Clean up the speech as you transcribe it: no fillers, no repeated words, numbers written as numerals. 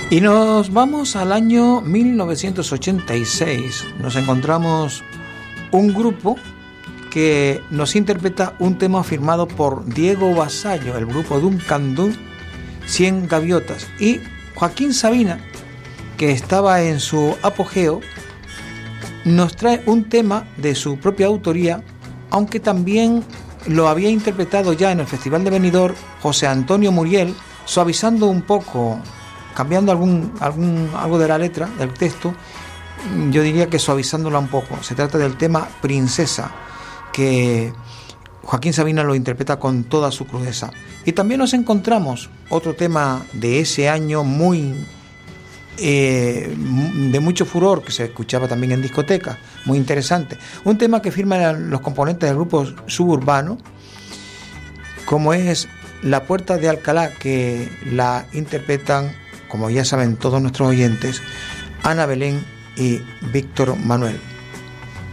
Y nos vamos al año 1986. Nos encontramos un grupo que nos interpreta un tema firmado por Diego Vasallo, el grupo Duncan Dun, 100 Gaviotas, y Joaquín Sabina, que estaba en su apogeo, nos trae un tema de su propia autoría, aunque también lo había interpretado ya en el Festival de Benidorm José Antonio Muriel, suavizando un poco, cambiando algo de la letra, del texto, yo diría que suavizándola un poco. Se trata del tema Princesa, que Joaquín Sabina lo interpreta con toda su crudeza. Y también nos encontramos otro tema de ese año de mucho furor, que se escuchaba también en discotecas, muy interesante. Un tema que firman los componentes del grupo suburbano, como es La Puerta de Alcalá, que la interpretan, como ya saben todos nuestros oyentes, Ana Belén y Víctor Manuel.